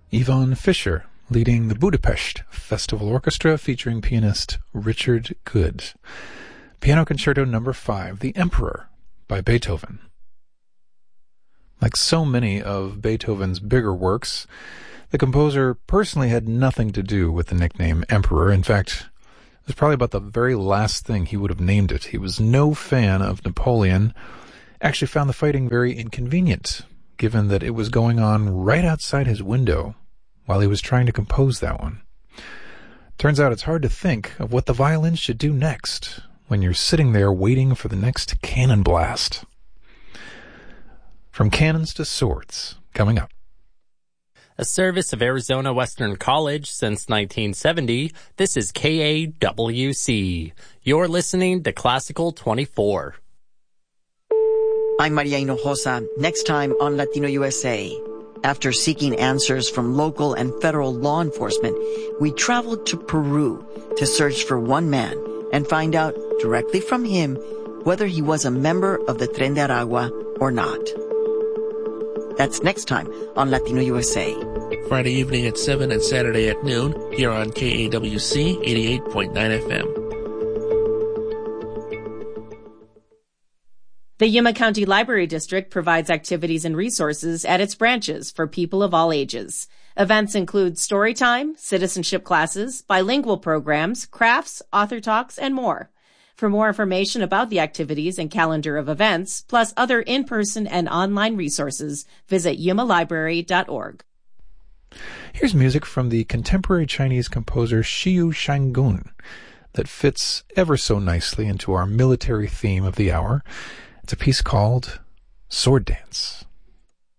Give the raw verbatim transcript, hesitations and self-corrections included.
Yvonne Fischer, leading the Budapest Festival Orchestra featuring pianist Richard Good. Piano Concerto Number five, The Emperor, by Beethoven. Like so many of Beethoven's bigger works, the composer personally had nothing to do with the nickname Emperor. In fact, it was probably about the very last thing he would have named it. He was no fan of Napoleon, actually found the fighting very inconvenient, given that it was going on right outside his window while he was trying to compose that one. Turns out it's hard to think of what the violin should do next when you're sitting there waiting for the next cannon blast. From Cannons to Swords, coming up. A service of Arizona Western College since nineteen seventy, this is K A W C. You're listening to Classical twenty-four. I'm Maria Hinojosa. Next time on Latino U S A. After seeking answers from local and federal law enforcement, we traveled to Peru to search for one man and find out directly from him whether he was a member of the Tren de Aragua or not. That's next time on Latino U S A. Friday evening at seven and Saturday at noon here on K A W C eighty-eight point nine F M. The Yuma County Library District provides activities and resources at its branches for people of all ages. Events include story time, citizenship classes, bilingual programs, crafts, author talks, and more. For more information about the activities and calendar of events, plus other in-person and online resources, visit yuma library dot org. Here's music from the contemporary Chinese composer Xiu Shangun that fits ever so nicely into our military theme of the hour. It's a piece called Sword Dance.